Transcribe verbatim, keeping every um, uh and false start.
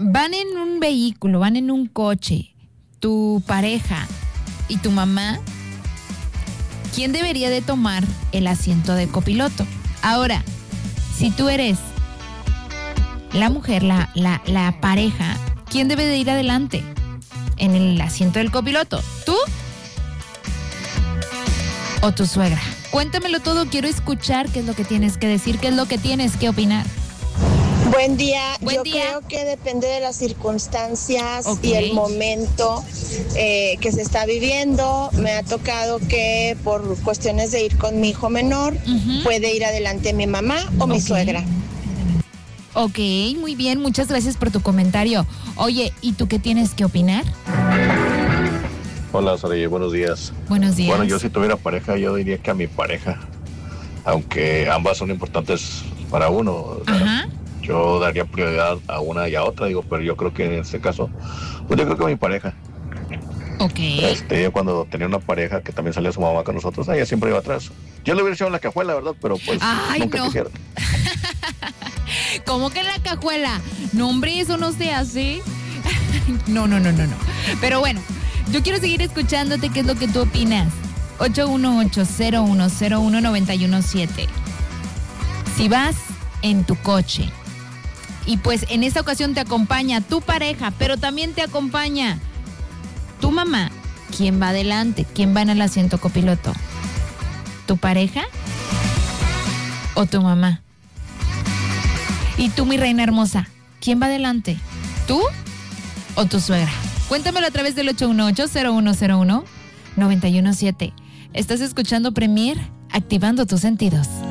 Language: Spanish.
van en un vehículo, van en un coche, tu pareja y tu mamá, ¿quién debería de tomar el asiento de copiloto? Ahora, si tú eres la mujer, la, la, la pareja, ¿quién debe de ir adelante en el asiento del copiloto? ¿Tú o tu suegra? Cuéntamelo todo, quiero escuchar qué es lo que tienes que decir, qué es lo que tienes que opinar. Buen día. Buen Yo día. creo que depende de las circunstancias Okay. y el momento eh, que se está viviendo. Me ha tocado que por cuestiones de ir con mi hijo menor, Uh-huh. puede ir adelante mi mamá o mi Okay. suegra. Ok, muy bien, muchas gracias por tu comentario. Oye, ¿y tú qué tienes que opinar? Hola, Saray, buenos días. Buenos días. Bueno, yo si tuviera pareja, yo diría que a mi pareja, aunque ambas son importantes para uno. O sea, Ajá. yo daría prioridad a una y a otra, digo, pero yo creo que en este caso, pues yo creo que a mi pareja. Ok. Este, yo cuando tenía una pareja que también salía su mamá con nosotros, ella siempre iba atrás. Yo le hubiera echado en la cajuela, ¿verdad? Pero pues Ay, nunca no. quisiera. ¿Cómo que en la cajuela? No, hombre, eso no se hace. No, no, no, no, no. Pero bueno, yo quiero seguir escuchándote qué es lo que tú opinas. ocho uno ocho, cero uno cero uno, nueve uno siete. Si vas en tu coche y pues en esta ocasión te acompaña tu pareja, pero también te acompaña tu mamá, ¿quién va adelante? ¿Quién va en el asiento copiloto? ¿Tu pareja o tu mamá? Y tú, mi reina hermosa, ¿quién va adelante? ¿Tú o tu suegra? Cuéntamelo a través del ocho uno ocho, cero uno cero uno, nueve uno siete. Estás escuchando Premier, activando tus sentidos.